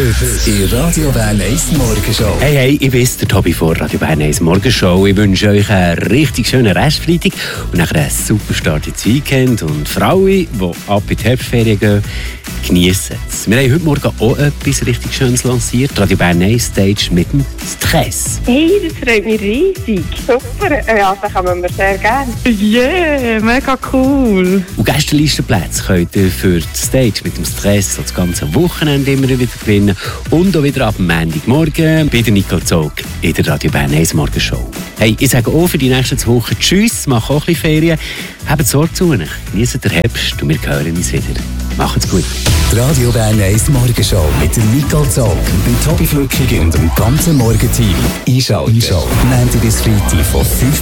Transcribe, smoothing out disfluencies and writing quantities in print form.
Heute in Radio Bern 1 Morgenshow. Hey, ich bin der Tobi von Radio Bern 1 Morgenshow. Ich wünsche euch einen richtig schönen Restfreitag und nachher einen super Start ins Weekend. Und für alle, die ab in die Herbstferien gehen, geniessen es. Wir haben heute Morgen auch etwas richtig Schönes lanciert. Radio Bern 1 Stage mit dem Stress. Hey, das freut mich riesig. Super, ja, das kommen wir sehr gerne. Yeah, mega cool. Und Gästelistenplätze könnt ihr für die Stage mit dem Stress das ganze Wochenende immer wieder gewinnen. Und auch wieder ab dem Montagmorgen bei der Nicole Zog in der Radio Bern 1 Morgenshow. Hey, ich sage auch für die nächsten 2 Wochen Tschüss, mache auch ein bisschen Ferien. Habt Sorge zu euch, genießt den Herbst und wir hören uns wieder. Macht's gut. Die Radio Bern 1 Morgenshow mit dem Nicole Zog, dem Tobi Flückig und dem ganzen Morgenteam. Einschalten. Montag bis Freitag von 5